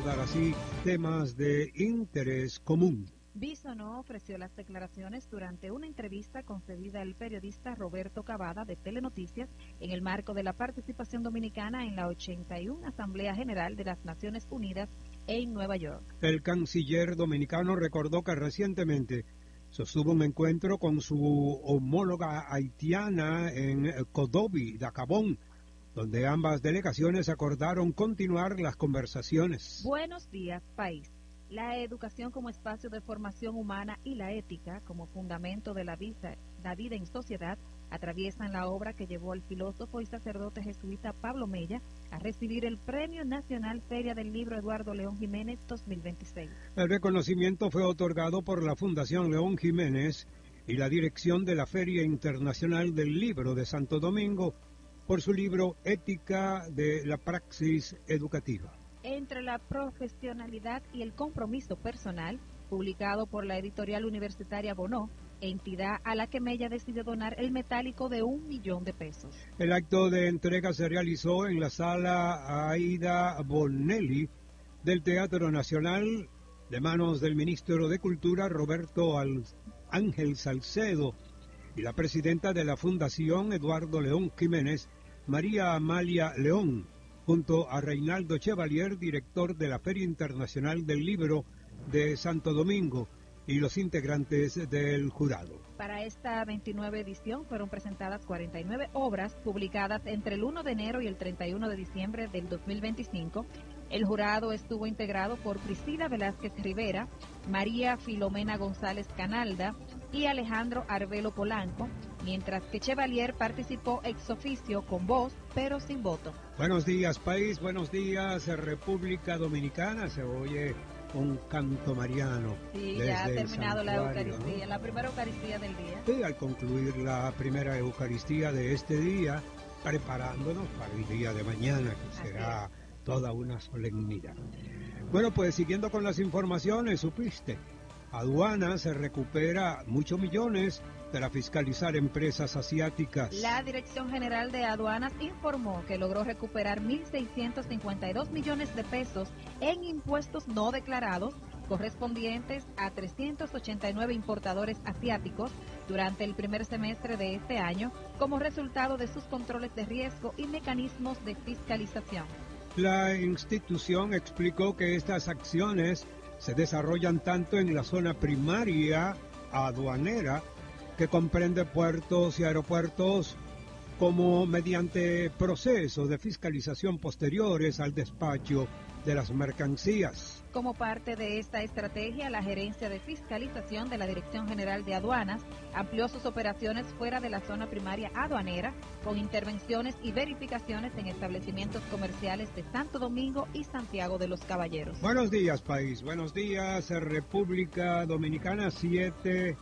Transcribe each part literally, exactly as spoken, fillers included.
abordar así temas de interés común. Bisonó ofreció las declaraciones durante una entrevista concedida al periodista Roberto Cavada de Telenoticias en el marco de la participación dominicana en la ochenta y una Asamblea General de las Naciones Unidas en Nueva York. El canciller dominicano recordó que recientemente sostuvo un encuentro con su homóloga haitiana en Codobi, Dacabón, donde ambas delegaciones acordaron continuar las conversaciones. Buenos días, país. La educación como espacio de formación humana y la ética como fundamento de la vida, la vida en sociedad atraviesan la obra que llevó al filósofo y sacerdote jesuita Pablo Mella a recibir el Premio Nacional Feria del Libro Eduardo León Jiménez dos mil veintiséis. El reconocimiento fue otorgado por la Fundación León Jiménez y la dirección de la Feria Internacional del Libro de Santo Domingo por su libro Ética de la Praxis Educativa. Entre la profesionalidad y el compromiso personal, publicado por la editorial universitaria Bonó, entidad a la que Mella decidió donar el metálico de un millón de pesos. El acto de entrega se realizó en la sala Aida Bonelli del Teatro Nacional, de manos del ministro de Cultura Roberto Ángel Salcedo y la presidenta de la Fundación Eduardo León Jiménez, María Amalia León, junto a Reinaldo Chevalier, director de la Feria Internacional del Libro de Santo Domingo, y los integrantes del jurado. Para esta veintinueve edición fueron presentadas cuarenta y nueve obras publicadas entre el primero de enero y el treinta y uno de diciembre del dos mil veinticinco. El jurado estuvo integrado por Priscila Velázquez Rivera, María Filomena González Canalda y Alejandro Arbelo Polanco, mientras que Chevalier participó ex oficio con voz, pero sin voto. Buenos días, país, buenos días, República Dominicana. Se oye un canto mariano. Sí, ya ha terminado la Eucaristía, ¿no? La primera Eucaristía del día. Sí, al concluir la primera Eucaristía de este día, preparándonos para el día de mañana, que será toda una solemnidad. Bueno, pues siguiendo con las informaciones, supiste, Aduana se recupera muchos millones para fiscalizar empresas asiáticas. La Dirección General de Aduanas informó que logró recuperar mil seiscientos cincuenta y dos millones de pesos en impuestos no declarados correspondientes a trescientos ochenta y nueve importadores asiáticos durante el primer semestre de este año como resultado de sus controles de riesgo y mecanismos de fiscalización. La institución explicó que estas acciones se desarrollan tanto en la zona primaria aduanera, que comprende puertos y aeropuertos, como mediante procesos de fiscalización posteriores al despacho de las mercancías. Como parte de esta estrategia, la Gerencia de Fiscalización de la Dirección General de Aduanas amplió sus operaciones fuera de la zona primaria aduanera, con intervenciones y verificaciones en establecimientos comerciales de Santo Domingo y Santiago de los Caballeros. Buenos días, país. Buenos días, República Dominicana. Siete...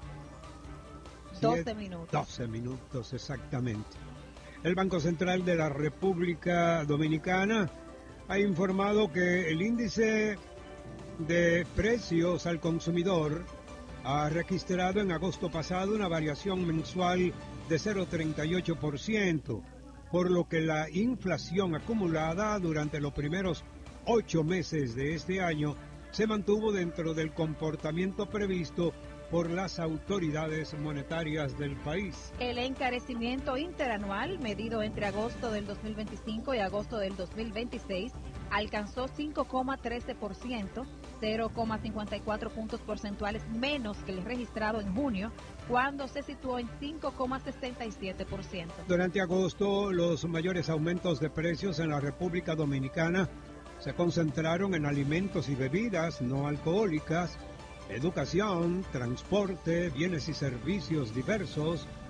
doce minutos. doce minutos, exactamente. El Banco Central de la República Dominicana ha informado que el índice de precios al consumidor ha registrado en agosto pasado una variación mensual de cero coma treinta y ocho por ciento, por lo que la inflación acumulada durante los primeros ocho meses de este año se mantuvo dentro del comportamiento previsto por las autoridades monetarias del país. El encarecimiento interanual, medido entre agosto del dos mil veinticinco y agosto del dos mil veintiséis, alcanzó cinco coma trece por ciento, cero coma cincuenta y cuatro puntos porcentuales menos que el registrado en junio, cuando se situó en cinco coma sesenta y siete por ciento. Durante agosto, los mayores aumentos de precios en la República Dominicana se concentraron en alimentos y bebidas no alcohólicas, educación, transporte, bienes y servicios diversos,